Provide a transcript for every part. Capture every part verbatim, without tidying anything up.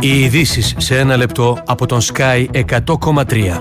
Οι ειδήσεις σε ένα λεπτό από τον Sky εκατό κόμμα τρία.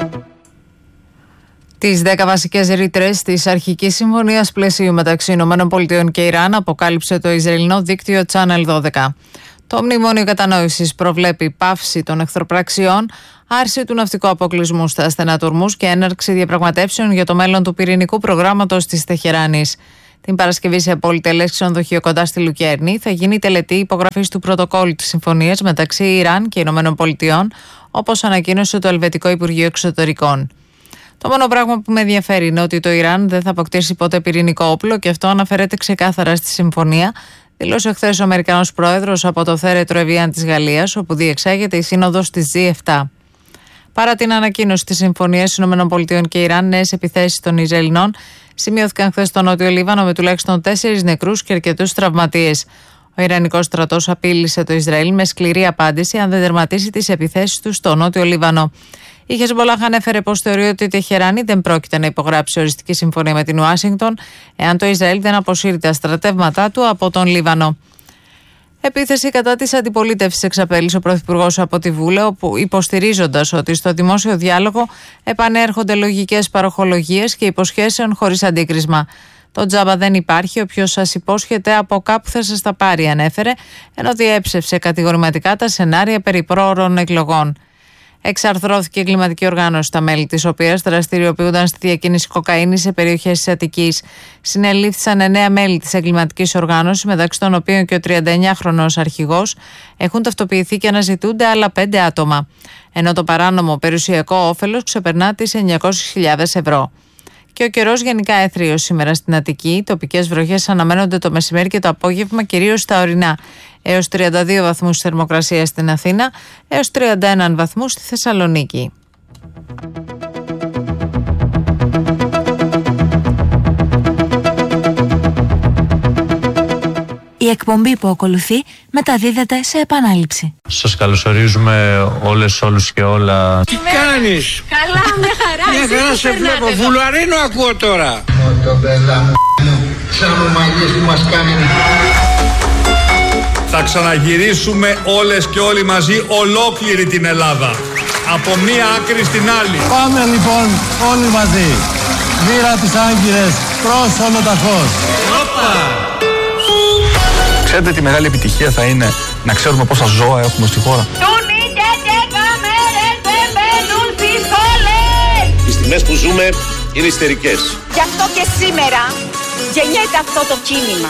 Τις δέκα βασικές ρήτρες της αρχικής συμφωνίας πλαισίου μεταξύ ΗΠΑ και Ιράν αποκάλυψε το Ισραηλινό δίκτυο Channel δώδεκα. Το μνημόνιο κατανόησης προβλέπει πάυση των εχθροπραξιών, άρση του ναυτικού αποκλεισμού στα στενά του Ορμούζ και έναρξη διαπραγματεύσεων για το μέλλον του πυρηνικού προγράμματος της Τεχεράνης. Την Παρασκευή, σε πολυτελές ξενοδοχείο κοντά στη Λουκέρνη, θα γίνει τελετή υπογραφής του πρωτοκόλλου της συμφωνίας μεταξύ Ιράν και ΗΠΑ, όπως ανακοίνωσε το Ελβετικό Υπουργείο Εξωτερικών. Το μόνο πράγμα που με ενδιαφέρει είναι ότι το Ιράν δεν θα αποκτήσει ποτέ πυρηνικό όπλο και αυτό αναφέρεται ξεκάθαρα στη συμφωνία, δήλωσε χθες ο Αμερικανός πρόεδρος από το θέρετρο Εβιάν της Γαλλίας, όπου διεξάγεται η σύνοδος της τζι επτά. Παρά την ανακοίνωση της συμφωνίας ΗΠΑ και Ιράν, νέες επιθέσεις των Ισραηλινών σημειώθηκαν χθες στο Νότιο Λίβανο με τουλάχιστον τέσσερις νεκρούς και αρκετούς τραυματίες. Ο Ιρανικός στρατός απείλησε το Ισραήλ με σκληρή απάντηση αν δεν τερματίσει τις επιθέσεις του στο Νότιο Λίβανο. Η Χεσμπολάχ ανέφερε πως θεωρεί ότι η Τεχεράνη δεν πρόκειται να υπογράψει οριστική συμφωνία με την Ουάσιγκτον εάν το Ισραήλ δεν αποσύρει τα στρατεύματά του από τον Λίβανο. Επίθεση κατά της αντιπολίτευσης εξαπέλυσε ο Πρωθυπουργός από τη Βούλε, όπου υποστηρίζοντας ότι στο δημόσιο διάλογο επανέρχονται λογικές παροχολογίες και υποσχέσεων χωρίς αντίκρισμα. Το τζάμπα δεν υπάρχει, όποιος σας υπόσχεται από κάπου θα σας τα πάρει, ανέφερε, ενώ διέψευσε κατηγορηματικά τα σενάρια περί πρόωρων εκλογών. Εξαρθρώθηκε η εγκληματική οργάνωση, τα μέλη της οποίας δραστηριοποιούνταν στη διακίνηση κοκαίνης σε περιοχές της Αττικής. Συνελήφθησαν εννέα μέλη της εγκληματικής οργάνωσης, μεταξύ των οποίων και ο τριανταεννιάχρονος αρχηγός. Έχουν ταυτοποιηθεί και αναζητούνται άλλα πέντε άτομα. Ενώ το παράνομο περιουσιακό όφελος ξεπερνά τις εννιακόσιες χιλιάδες ευρώ. Και ο καιρός γενικά έθριος σήμερα στην Αττική. Οι τοπικές βροχές αναμένονται το μεσημέρι και το απόγευμα, κυρίως στα ορεινά. Έως τριάντα δύο βαθμούς θερμοκρασία στην Αθήνα, έως τριάντα ένα βαθμούς στη Θεσσαλονίκη. Η εκπομπή που ακολουθεί μεταδίδεται σε επανάληψη. Σας καλωσορίζουμε όλες, όλους και όλα. Τι κάνεις? Καλά, μια χαρά. Μια χαρά σε βλέπω. Βουλαρίνο ακούω τώρα. Μοτομπέλα μου, σαν ομαλίες που μας κάνουν. Θα ξαναγυρίσουμε όλες και όλοι μαζί ολόκληρη την Ελλάδα. Από μία άκρη στην άλλη. Πάμε λοιπόν όλοι μαζί. Μοίρα τις Άγκυρες προς Ολοταχώς. Ξέρετε τι μεγάλη επιτυχία θα είναι να ξέρουμε πόσα ζώα έχουμε στη χώρα? Οι στιγμές που ζούμε είναι ιστερικές. Γι' αυτό και σήμερα γεννιέται αυτό το κίνημα.